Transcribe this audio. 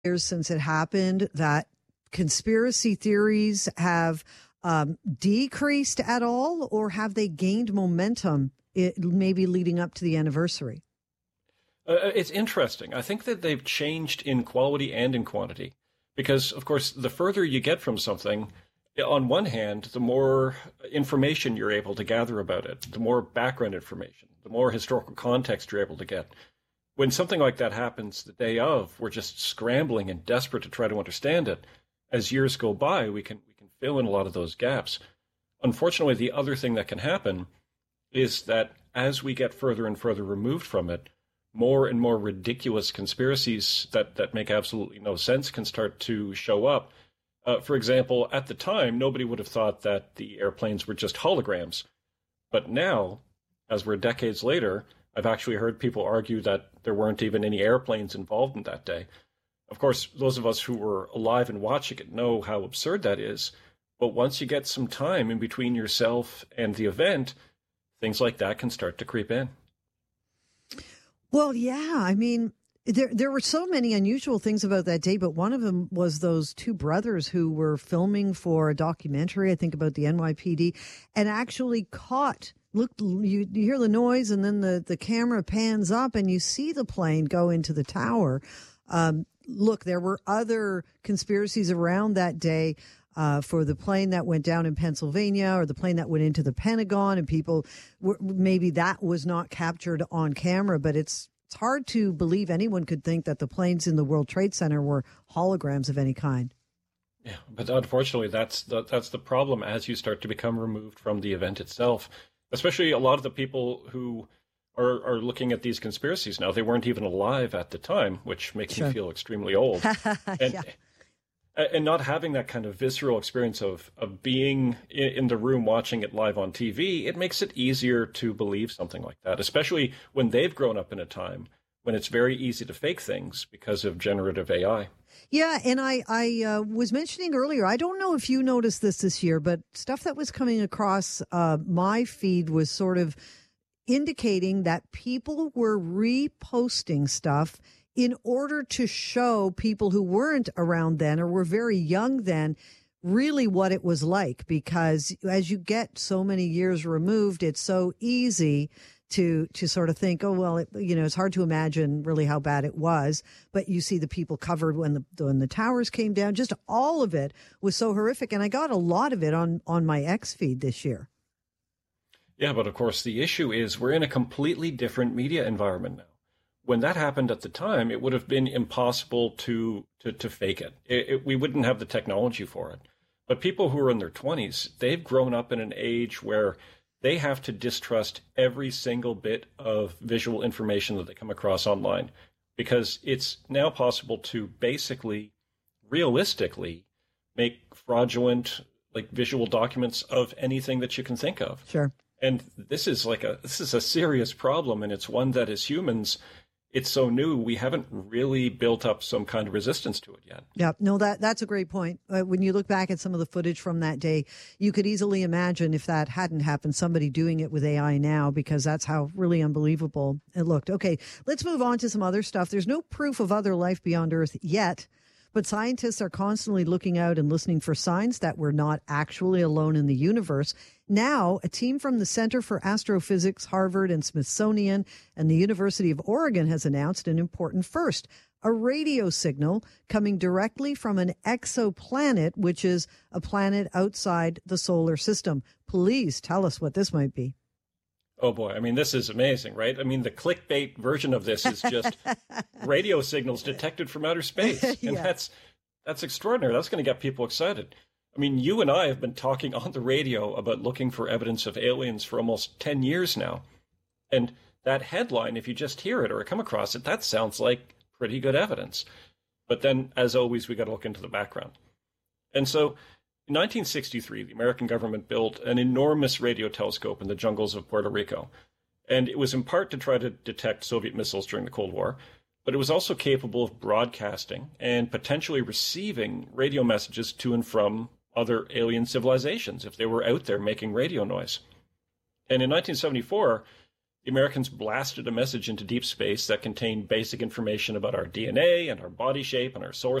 years since it happened, that conspiracy theories have decreased at all, or have they gained momentum, maybe leading up to the anniversary? It's interesting. I think that they've changed in quality and in quantity because, of course, the further you get from something, on one hand, the more information you're able to gather about it, the more background information, the more historical context you're able to get. When something like that happens the day of, we're just scrambling and desperate to try to understand it. As years go by, we can fill in a lot of those gaps. Unfortunately, the other thing that can happen is that as we get further and further removed from it, more and more ridiculous conspiracies that make absolutely no sense can start to show up. For example, at the time, nobody would have thought that the airplanes were just holograms. But now, as we're decades later, I've actually heard people argue that there weren't even any airplanes involved in that day. Of course, those of us who were alive and watching it know how absurd that is. But once you get some time in between yourself and the event, things like that can start to creep in. Well, yeah. I mean, there were so many unusual things about that day, but one of them was those two brothers who were filming for a documentary, I think, about the NYPD, and actually caught. Look, you hear the noise, and then the camera pans up, and you see the plane go into the tower. Look, there were other conspiracies around that day for the plane that went down in Pennsylvania, or the plane that went into the Pentagon, and people maybe that was not captured on camera, but it's hard to believe anyone could think that the planes in the World Trade Center were holograms of any kind. Yeah, but unfortunately, that's the problem as you start to become removed from the event itself. Especially a lot of the people who are looking at these conspiracies now, they weren't even alive at the time, which makes me feel extremely old. And not having that kind of visceral experience of being in the room watching it live on TV, it makes it easier to believe something like that, especially when they've grown up in a time when it's very easy to fake things because of generative AI. Yeah, and I was mentioning earlier, I don't know if you noticed this year, but stuff that was coming across my feed was sort of indicating that people were reposting stuff in order to show people who weren't around then or were very young then really what it was like, because as you get so many years removed, it's so easy to sort of think, oh, well, it's hard to imagine really how bad it was. But you see the people covered when the towers came down. Just all of it was so horrific. And I got a lot of it on my X feed this year. Yeah, but of course, the issue is we're in a completely different media environment now. When that happened at the time, it would have been impossible to fake it. We wouldn't have the technology for it. But people who are in their 20s, they've grown up in an age where they have to distrust every single bit of visual information that they come across online, because it's now possible to basically, realistically, make fraudulent, visual documents of anything that you can think of. Sure. And this is a serious problem, and it's one that as humans, it's so new, we haven't really built up some kind of resistance to it yet. Yeah, no, that's a great point. When you look back at some of the footage from that day, you could easily imagine if that hadn't happened, somebody doing it with AI now, because that's how really unbelievable it looked. Okay, let's move on to some other stuff. There's no proof of other life beyond Earth yet, but scientists are constantly looking out and listening for signs that we're not actually alone in the universe. Now, a team from the Center for Astrophysics, Harvard and Smithsonian, and the University of Oregon has announced an important first, a radio signal coming directly from an exoplanet, which is a planet outside the solar system. Please tell us what this might be. Oh, boy. I mean, this is amazing, right? I mean, the clickbait version of this is just radio signals detected from outer space. And that's extraordinary. That's going to get people excited. I mean, you and I have been talking on the radio about looking for evidence of aliens for almost 10 years now. And that headline, if you just hear it or come across it, that sounds like pretty good evidence. But then, as always, we got to look into the background. And so in 1963, the American government built an enormous radio telescope in the jungles of Puerto Rico. And it was in part to try to detect Soviet missiles during the Cold War, but it was also capable of broadcasting and potentially receiving radio messages to and from other alien civilizations if they were out there making radio noise. And in 1974, The Americans blasted a message into deep space that contained basic information about our DNA and our body shape and our solar